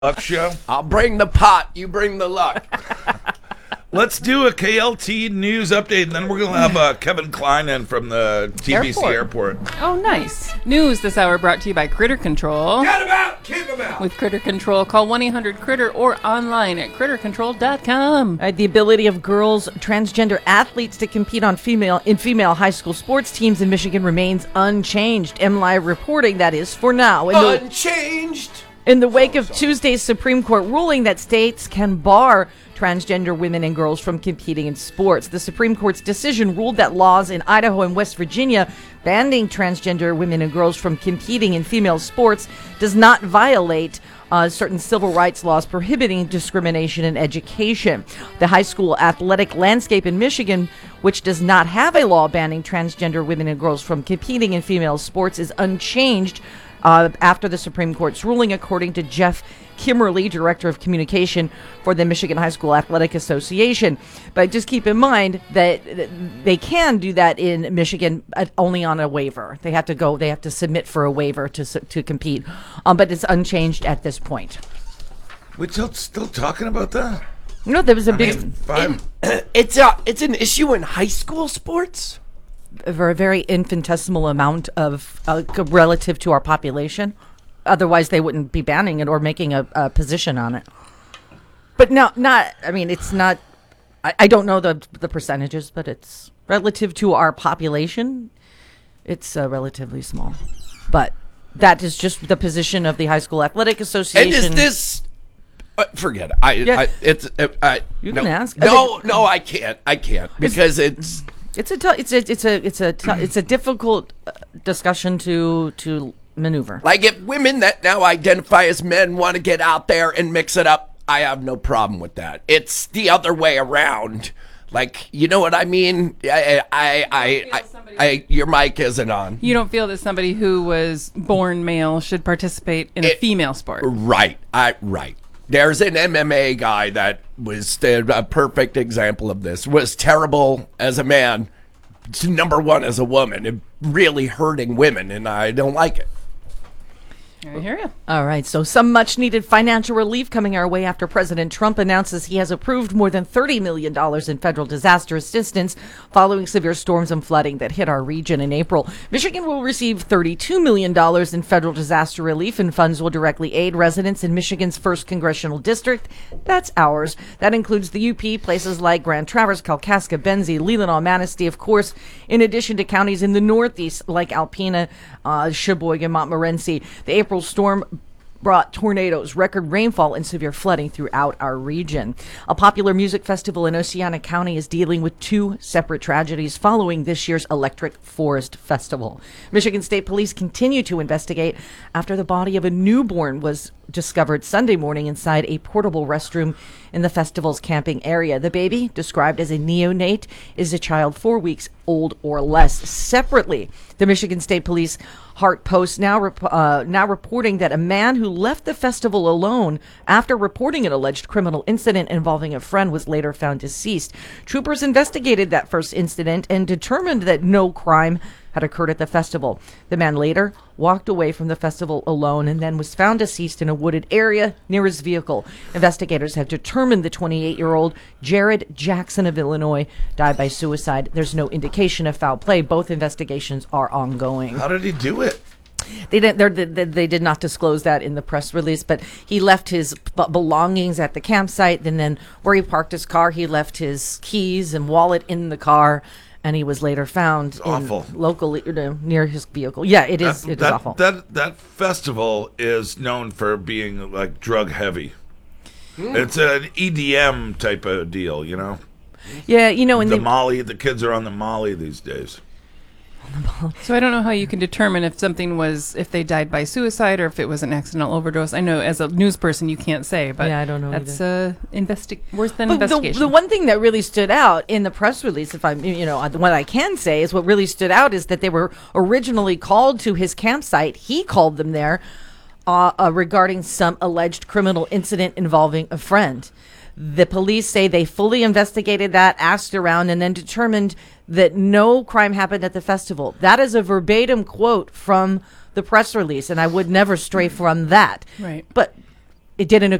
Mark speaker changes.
Speaker 1: Luck show.
Speaker 2: I'll bring the pot. You bring the luck.
Speaker 1: Let's do a KLT news update, and then we're going to have Kevin Klein in from the TBC Airport.
Speaker 3: Oh, nice. News this hour brought to you by Critter Control.
Speaker 2: Get him out. Keep him out.
Speaker 3: With Critter Control, call 1-800-CRITTER or online at crittercontrol.com.
Speaker 4: The ability of girls, transgender athletes to compete in female high school sports teams in Michigan remains unchanged. MLive reporting that is for now.
Speaker 2: Unchanged.
Speaker 4: In the wake of Tuesday's Supreme Court ruling that states can bar transgender women and girls from competing in sports, the Supreme Court's decision ruled that laws in Idaho and West Virginia banning transgender women and girls from competing in female sports does not violate certain civil rights laws prohibiting discrimination in education. The high school athletic landscape in Michigan, which does not have a law banning transgender women and girls from competing in female sports, is unchanged after the Supreme Court's ruling, according to Jeff Kimmerly, Director of Communication for the Michigan High School Athletic Association. But just keep in mind that they can do that in Michigan only on a waiver. They have to submit for a waiver to compete. But it's unchanged at this point.
Speaker 1: We're still talking about that?
Speaker 4: You know, there was a big...
Speaker 2: It's an issue in high school sports?
Speaker 4: For a very infinitesimal amount of relative to our population. Otherwise, they wouldn't be banning it or making a position on it. But it's not. I don't know the percentages, but it's relative to our population. It's relatively small. But that is just the position of the High School Athletic Association.
Speaker 2: And is this? Forget it.
Speaker 4: You can ask.
Speaker 2: No, I can't. I can't because it's.
Speaker 4: It's a difficult discussion to maneuver.
Speaker 2: Like if women that now identify as men want to get out there and mix it up, I have no problem with that. It's the other way around. Like, you know what I mean? Your mic isn't on.
Speaker 3: You don't feel that somebody who was born male should participate in a female sport?
Speaker 2: Right. Right. There's an MMA guy that was a perfect example of this. Was terrible as a man, number one as a woman, and really hurting women, and I don't like it.
Speaker 3: I hear you.
Speaker 4: All right, so some much-needed financial relief coming our way after President Trump announces he has approved more than $30 million in federal disaster assistance following severe storms and flooding that hit our region in April. Michigan will receive $32 million in federal disaster relief, and funds will directly aid residents in Michigan's 1st Congressional District. That's ours. That includes the UP, places like Grand Traverse, Kalkaska, Benzie, Leelanau, Manistee, of course, in addition to counties in the Northeast like Alpena, Sheboygan, Montmorency. The April storm brought tornadoes, record rainfall, and severe flooding throughout our region. A popular music festival in Oceana County is dealing with 2 separate tragedies following this year's Electric Forest Festival. Michigan State Police continue to investigate after the body of a newborn was discovered Sunday morning inside a portable restroom in the festival's camping area. The baby, described as a neonate, is a child 4 weeks old or less. Separately, the Michigan State Police Hart Post now reporting that a man who left the festival alone after reporting an alleged criminal incident involving a friend was later found deceased. Troopers investigated that first incident and determined that no crime had occurred at the festival. The man later walked away from the festival alone and then was found deceased in a wooded area near his vehicle. Investigators have determined the 28-year-old Jared Jackson of Illinois died by suicide. There's no indication of foul play. Both investigations are ongoing.
Speaker 1: How did he do it?
Speaker 4: They did not disclose that in the press release, but he left his belongings at the campsite. And then where he parked his car, he left his keys and wallet in the car. And he was later found locally near his vehicle. Yeah, it is awful.
Speaker 1: That festival is known for being like drug heavy. It's an EDM type of deal, you know.
Speaker 4: Yeah, you know,
Speaker 1: the kids are on the Molly these days.
Speaker 3: So I don't know how you can determine if they died by suicide or if it was an accidental overdose. I know as a news person you can't say, but
Speaker 4: yeah, I don't know.
Speaker 3: That's worse than investigation.
Speaker 4: The one thing that really stood out in the press release, what I can say is what really stood out is that they were originally called to his campsite. He called them there regarding some alleged criminal incident involving a friend. The police say they fully investigated that, asked around, and then determined that no crime happened at the festival. That is a verbatim quote from the press release, and I would never stray from that.
Speaker 3: Right.
Speaker 4: But It didn't